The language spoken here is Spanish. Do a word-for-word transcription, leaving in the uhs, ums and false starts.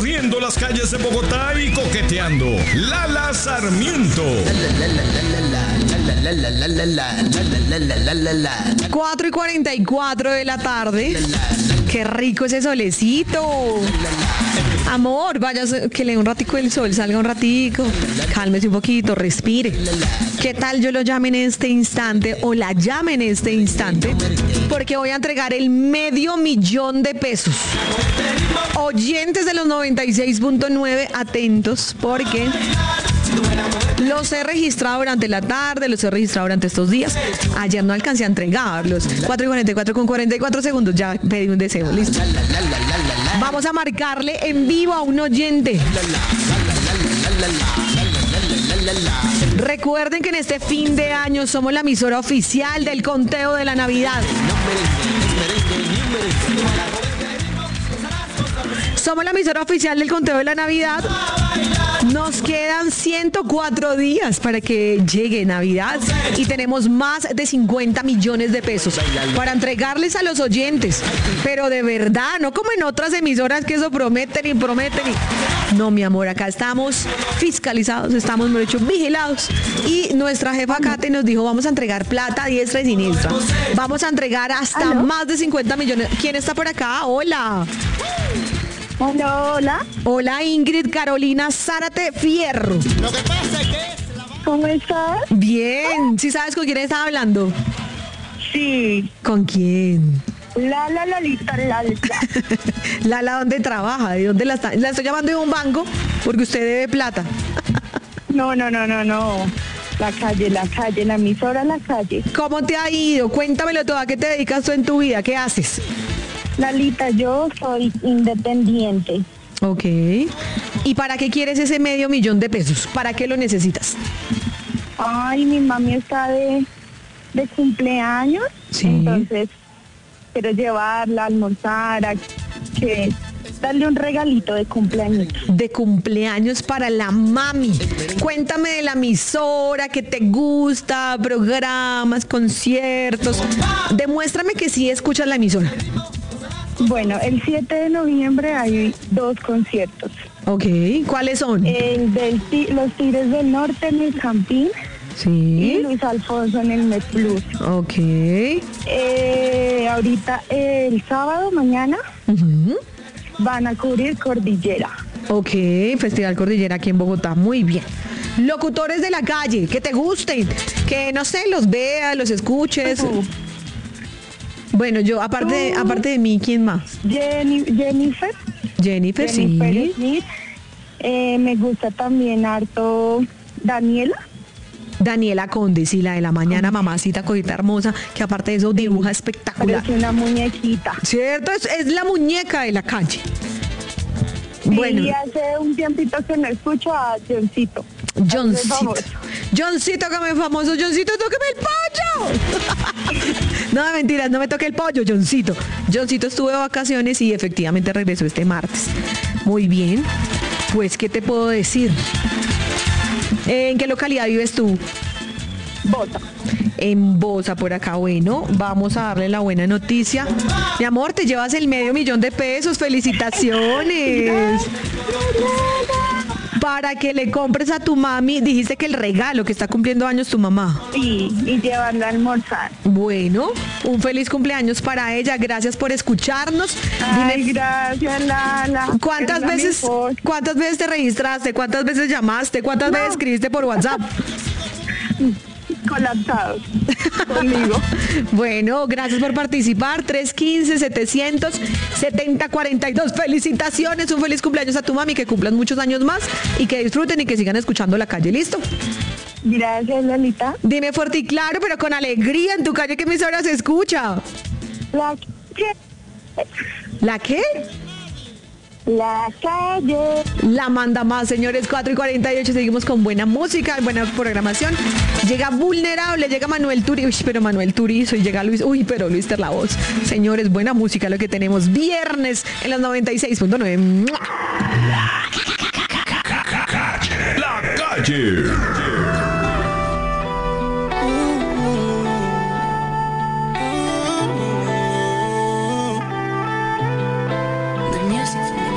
recorriendo las calles de Bogotá y coqueteando. Lala Sarmiento. cuatro y cuarenta y cuatro de la tarde. Qué rico ese solecito. Amor, vaya, que le dé un ratico el sol, salga un ratico, cálmese un poquito, respire. ¿Qué tal yo lo llame en este instante o la llame en este instante? Porque voy a entregar el medio millón de pesos. Oyentes de los noventa y seis punto nueve, atentos, porque los he registrado durante la tarde, los he registrado durante estos días. Ayer no alcancé a entregarlos. cuatro y cuarenta y cuatro con cuarenta y cuatro segundos, ya pedí un deseo, listo. Vamos a marcarle en vivo a un oyente. Recuerden que en este fin de año somos la emisora oficial del conteo de la Navidad. Somos la emisora oficial del conteo de la Navidad. Nos quedan ciento cuatro días para que llegue Navidad y tenemos más de cincuenta millones de pesos para entregarles a los oyentes. Pero de verdad, no como en otras emisoras que eso prometen y prometen. Y... No, mi amor, acá estamos fiscalizados, estamos, mejor dicho, vigilados. Y nuestra jefa Kate nos dijo, vamos a entregar plata a diestra y siniestra. Vamos a entregar hasta ¿Aló? Más de cincuenta millones. ¿Quién está por acá? Hola. Hola, hola. Hola, Ingrid Carolina Zárate Fierro. Lo que pasa es que... ¿Cómo estás? Bien. ¿Sí sabes con quién estás hablando? Sí. ¿Con quién? Lala, Lalita, Lala. Lala, ¿dónde trabaja? ¿De dónde la está? La estoy llamando de un banco porque usted debe plata. No, no, no, no, no. La calle, la calle, la emisora, la calle. ¿Cómo te ha ido? Cuéntamelo todo. ¿A qué te dedicas tú en tu vida? ¿Qué haces? Lalita, yo soy independiente. Ok. ¿Y para qué quieres ese medio millón de pesos? ¿Para qué lo necesitas? Ay, mi mami está de, de cumpleaños. Sí. Entonces, quiero llevarla a almorzar, a que darle un regalito de cumpleaños. De cumpleaños para la mami. Cuéntame de la emisora, que te gusta, programas, conciertos. Demuéstrame que sí escuchas la emisora. Bueno, el siete de noviembre hay dos conciertos. Ok, ¿cuáles son? El de los Tigres del Norte en el Campín. Sí. Y Luis Alfonso en el Met Plus. Ok. Eh, ahorita, eh, el sábado, mañana, uh-huh. van a cubrir Cordillera. Ok, Festival Cordillera aquí en Bogotá, muy bien. Locutores de la calle, que te gusten, que no sé, los veas, los escuches. Uh-huh. Bueno, yo, aparte, uh, aparte de mí, ¿quién más? Jenny, Jennifer. Jennifer, Jennifer sí. Smith. Eh, me gusta también harto Daniela. Daniela Conde, sí, la de la mañana, mamacita, cosita hermosa, que aparte de eso dibuja espectacular. Es una muñequita. ¿Cierto? Es, es la muñeca de la calle. Sí, bueno. Y hace un tiempito que no escucho a Johncito. Johncito. Johncito, que me famoso. Johncito, tóqueme el pollo. No, mentiras, no me toque el pollo, Johncito. Johncito estuvo de vacaciones y efectivamente regresó este martes. Muy bien. Pues, ¿qué te puedo decir? ¿En qué localidad vives tú? Bosa. En Bosa, por acá. Bueno, vamos a darle la buena noticia. Mi amor, te llevas el medio millón de pesos. ¡Felicitaciones! Para que le compres a tu mami, dijiste que el regalo, que está cumpliendo años tu mamá. Sí, y llevarla a almorzar. Bueno, un feliz cumpleaños para ella. Gracias por escucharnos. Ay, Dime, gracias, Lala. ¿Cuántas veces, cuántas veces te registraste? ¿Cuántas veces llamaste? ¿Cuántas no. veces escribiste por WhatsApp? Colapsados conmigo. Bueno, gracias por participar. tres uno cinco, setecientos setenta, cuarenta y dos. Felicitaciones, un feliz cumpleaños a tu mami, que cumplan muchos años más y que disfruten y que sigan escuchando La Calle. ¿Listo? Gracias, Lalita. Dime fuerte y claro, pero con alegría en tu calle, ¿qué emisora se escucha? La ¿qué? ¿La qué? La calle. La manda más, señores. cuatro y cuarenta y ocho. Seguimos con buena música, buena programación. Llega Vulnerable, llega Manuel Turizo. Uy, pero Manuel Turizo. Y llega Luis. Uy, pero Luis Ter la voz. Señores, buena música lo que tenemos. Viernes en los noventa y seis punto nueve. La calle.